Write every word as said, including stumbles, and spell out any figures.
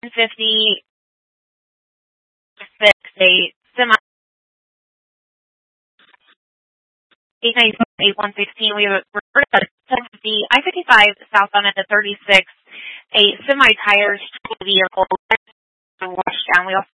fifty six, a semi eight ninety-seven, eight one sixteen. We refer to ten fifty I fifty-five southbound at the thirty-six, a semi tire vehicle washed down. We also